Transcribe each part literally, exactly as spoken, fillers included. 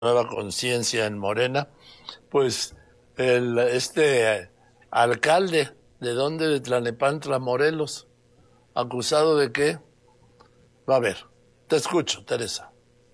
nueva conciencia en Morena, pues el este eh, alcalde, ¿de dónde? De Tlalnepantla, Morelos, acusado de qué. Va a ver, te escucho, Teresa.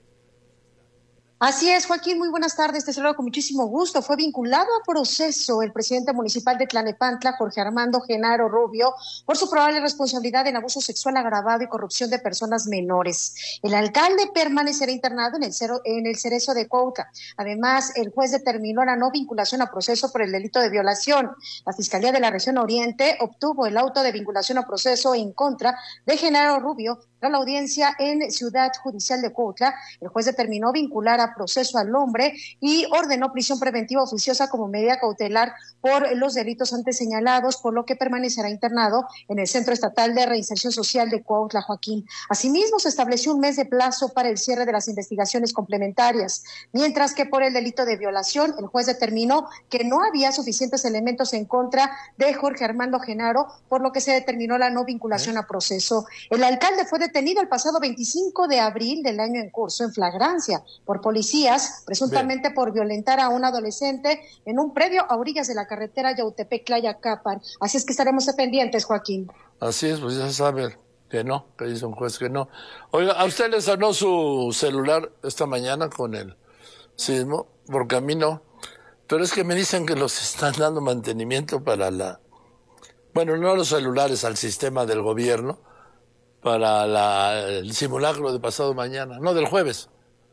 Así es, Joaquín, muy buenas tardes, te saludo con muchísimo gusto. Fue vinculado a proceso el presidente municipal de Tlalnepantla, Jorge Armando Genaro Rubio, por su probable responsabilidad en abuso sexual agravado y corrupción de personas menores. El alcalde permanecerá internado en el, cero, en el Cerezo de Cuautla. Además, el juez determinó la no vinculación a proceso por el delito de violación. La Fiscalía de la Región Oriente obtuvo el auto de vinculación a proceso en contra de Genaro Rubio tras la audiencia en Ciudad Judicial de Cuautla. El juez determinó vincular a proceso al hombre y ordenó prisión preventiva oficiosa como medida cautelar por los delitos antes señalados, por lo que permanecerá internado en el Centro Estatal de Reinserción Social de Cuautla, Joaquín. Asimismo, se estableció un mes de plazo para el cierre de las investigaciones complementarias, mientras que por el delito de violación, el juez determinó que no había suficientes elementos en contra de Jorge Armando Genaro, por lo que se determinó la no vinculación a proceso. El alcalde fue detenido el pasado veinticinco de abril del año en curso en flagrancia por policías, presuntamente Bien. por violentar a un adolescente en un predio a orillas de la carretera Yautepec-Tlayacapan. Así es que estaremos pendientes, Joaquín. Así es, pues ya sabe que no, que dice un juez que no. Oiga, ¿a usted le sonó su celular esta mañana con el sismo? Porque a mí no. Pero es que me dicen que los están dando mantenimiento para la... Bueno, no los celulares, al sistema del gobierno, para la, el simulacro de pasado mañana. No, del jueves.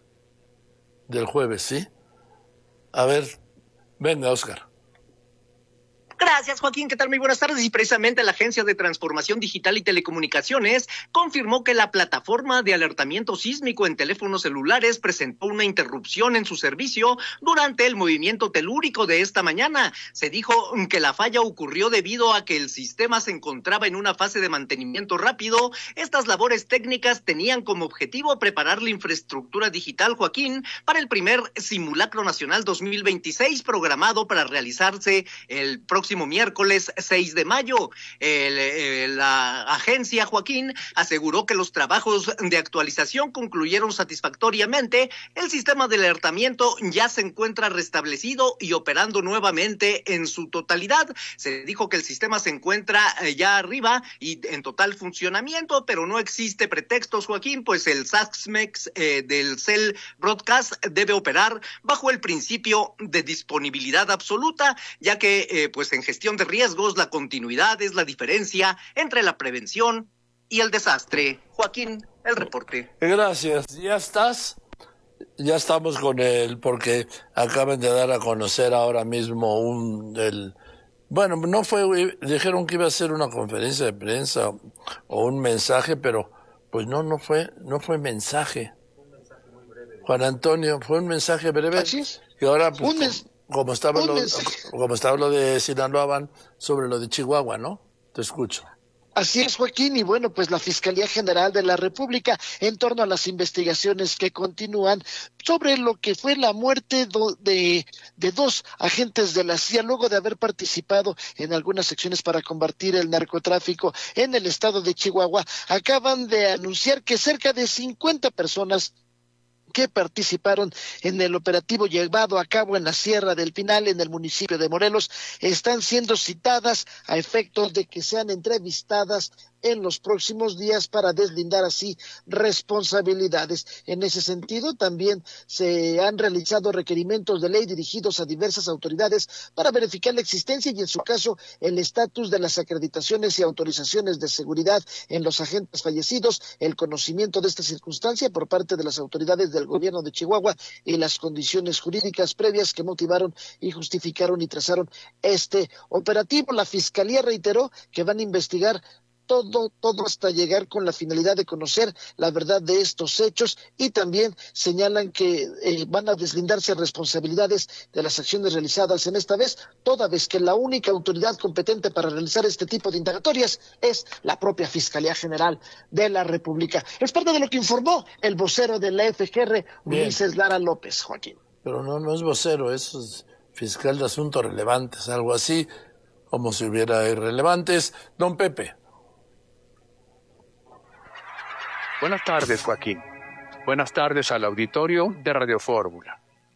Del jueves, ¿sí? A ver, venga, Oscar. Gracias, Joaquín. ¿Qué tal? Muy buenas tardes. Y precisamente la Agencia de Transformación Digital y Telecomunicaciones confirmó que la plataforma de alertamiento sísmico en teléfonos celulares presentó una interrupción en su servicio durante el movimiento telúrico de esta mañana. Se dijo que la falla ocurrió debido a que el sistema se encontraba en una fase de mantenimiento rápido. Estas labores técnicas tenían como objetivo preparar la infraestructura digital, Joaquín, para el primer simulacro nacional dos mil veintiséis programado para realizarse el próximo próximo miércoles seis de mayo. El, el, la agencia, Joaquín, aseguró que los trabajos de actualización concluyeron satisfactoriamente. El sistema de alertamiento ya se encuentra restablecido y operando nuevamente en su totalidad. Se dijo que el sistema se encuentra ya arriba y en total funcionamiento, pero no existe pretextos, Joaquín, pues el SACMEX eh, del Cell Broadcast debe operar bajo el principio de disponibilidad absoluta, ya que eh, pues en gestión de riesgos la continuidad es la diferencia entre la prevención y el desastre. Joaquín, el reporte. Gracias. ¿Ya estás? Ya estamos con él porque acaban de dar a conocer ahora mismo un... El, bueno, no fue... Dijeron que iba a ser una conferencia de prensa o un mensaje, pero pues no, no fue, no fue mensaje. Un mensaje muy breve. Juan Antonio, fue un mensaje breve. Así es. Y ahora pues, un mes... Como estaba, lo, como estaba lo de Sinaloa, sobre lo de Chihuahua, ¿no? Te escucho. Así es, Joaquín, y bueno, pues la Fiscalía General de la República, en torno a las investigaciones que continúan sobre lo que fue la muerte do, de, de dos agentes de la C I A, luego de haber participado en algunas acciones para combatir el narcotráfico en el estado de Chihuahua, acaban de anunciar que cerca de cincuenta personas que participaron en el operativo llevado a cabo en la Sierra del Pinal, en el municipio de Morelos, están siendo citadas a efectos de que sean entrevistadas en los próximos días para deslindar así responsabilidades. En ese sentido, también se han realizado requerimientos de ley dirigidos a diversas autoridades para verificar la existencia y, en su caso, el estatus de las acreditaciones y autorizaciones de seguridad en los agentes fallecidos, el conocimiento de esta circunstancia por parte de las autoridades del gobierno de Chihuahua y las condiciones jurídicas previas que motivaron y justificaron y trazaron este operativo. La Fiscalía reiteró que van a investigar todo, todo hasta llegar con la finalidad de conocer la verdad de estos hechos, y también señalan que eh, van a deslindarse responsabilidades de las acciones realizadas en esta vez, toda vez que la única autoridad competente para realizar este tipo de indagatorias es la propia Fiscalía General de la República. Es parte de lo que informó el vocero de la F G R, Ulises Lara López, Joaquín. Pero no, no es vocero, es fiscal de asuntos relevantes, algo así, como si hubiera irrelevantes. Don Pepe. Buenas tardes, Joaquín. Buenas tardes al auditorio de Radio Fórmula.